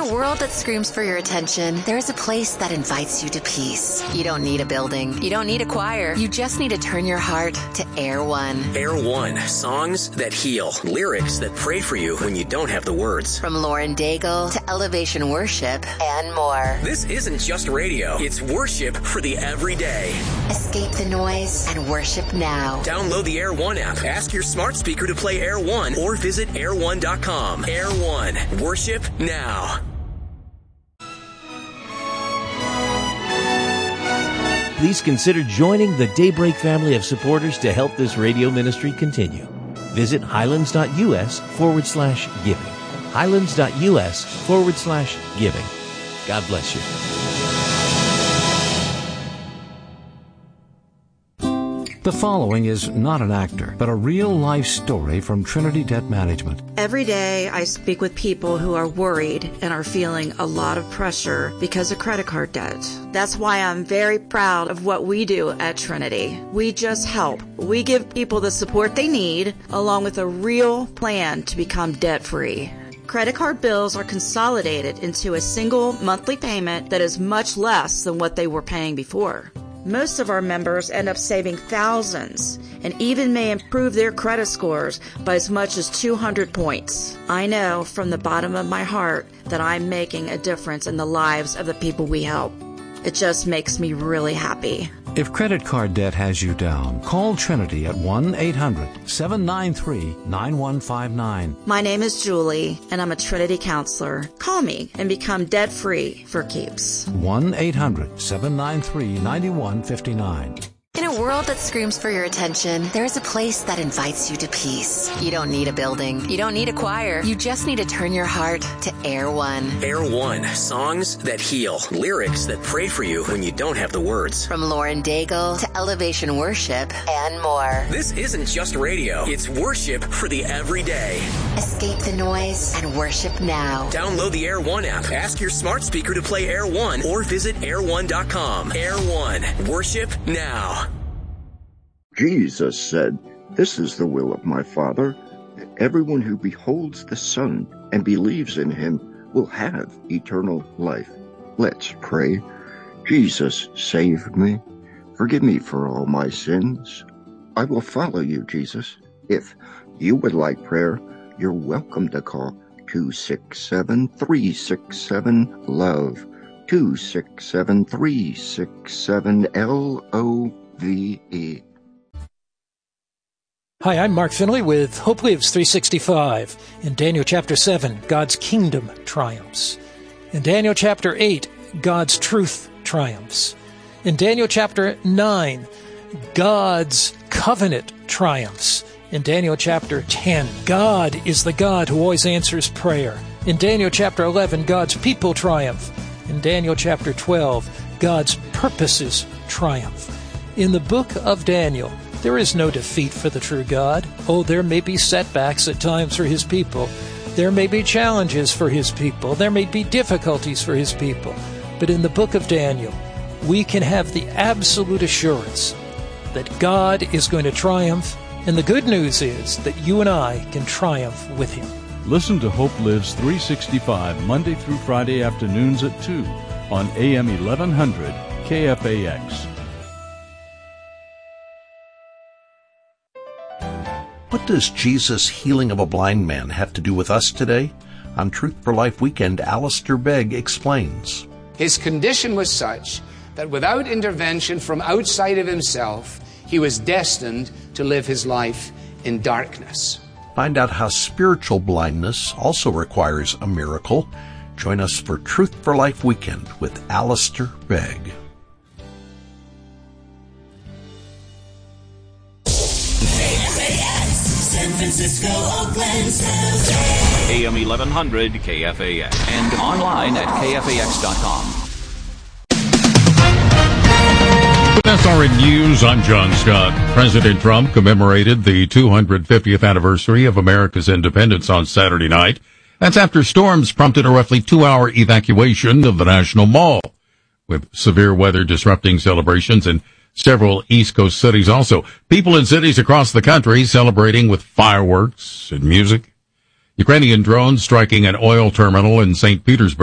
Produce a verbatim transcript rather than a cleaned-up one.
a world that screams for your attention, there is a place that invites you to peace. You don't need a building. You don't need a choir. You just need to turn your heart to Air One. Air One. Songs that heal. Lyrics that pray for you when you don't have the words. From Lauren Daigle to Elevation Worship and more. This isn't just radio. It's worship for the everyday. Escape the noise and worship now. Download the Air One app. Ask your smart speaker to play Air One or visit air one dot com. Air One. Worship now. Please consider joining the Daybreak family of supporters to help this radio ministry continue. Visit highlands.us forward slash giving. Highlands.us forward slash giving. God bless you. The following is not an actor, but a real-life story from Trinity Debt Management. Every day I speak with people who are worried and are feeling a lot of pressure because of credit card debt. That's why I'm very proud of what we do at Trinity. We just help. We give people the support they need, along with a real plan to become debt-free. Credit card bills are consolidated into a single monthly payment that is much less than what they were paying before. Most of our members end up saving thousands and even may improve their credit scores by as much as two hundred points. I know from the bottom of my heart that I'm making a difference in the lives of the people we help. It just makes me really happy. If credit card debt has you down, call Trinity at one eight hundred seven nine three nine one five nine. My name is Julie, and I'm a Trinity counselor. Call me and become debt-free for keeps. one eight hundred seven nine three nine one five nine. In a world that screams for your attention, there is a place that invites you to peace. You don't need a building. You don't need a choir. You just need to turn your heart to Air One. Air One. Songs that heal. Lyrics that pray for you when you don't have the words. From Lauren Daigle to Elevation Worship and more. This isn't just radio. It's worship for the everyday. Escape the noise and worship now. Download the Air One app. Ask your smart speaker to play Air One or visit air one dot com. Air One. Worship now. Jesus said, "This is the will of my Father, that everyone who beholds the Son and believes in him will have eternal life." Let's pray. Jesus, save me. Forgive me for all my sins. I will follow you, Jesus. If you would like prayer, you're welcome to call two six seven, three six seven, LOVE, two six seven, three six seven, L O V E. Hi, I'm Mark Finley with Hope Lives three sixty-five. In Daniel chapter seven, God's kingdom triumphs. In Daniel chapter eight, God's truth triumphs. In Daniel chapter nine, God's covenant triumphs. In Daniel chapter ten, God is the God who always answers prayer. In Daniel chapter eleven, God's people triumph. In Daniel chapter twelve, God's purposes triumph. In the book of Daniel, there is no defeat for the true God. Oh, there may be setbacks at times for his people. There may be challenges for his people. There may be difficulties for his people. But in the book of Daniel, we can have the absolute assurance that God is going to triumph. And the good news is that you and I can triumph with him. Listen to Hope Lives three sixty-five Monday through Friday afternoons at two on A M eleven hundred K F A X. What does Jesus' healing of a blind man have to do with us today? On Truth for Life Weekend, Alistair Begg explains. His condition was such that without intervention from outside of himself, he was destined to live his life in darkness. Find out how spiritual blindness also requires a miracle. Join us for Truth for Life Weekend with Alistair Begg. San Francisco, Oakland, A M eleven hundred K F A X and online at K F A X dot com. With S R N News, I'm John Scott. President Trump commemorated the two hundred fiftieth anniversary of America's independence on Saturday night. That's after storms prompted a roughly two-hour evacuation of the National Mall, with severe weather disrupting celebrations in several East Coast cities also. People in cities across the country celebrating with fireworks and music. Ukrainian drones striking an oil terminal in Saint Petersburg.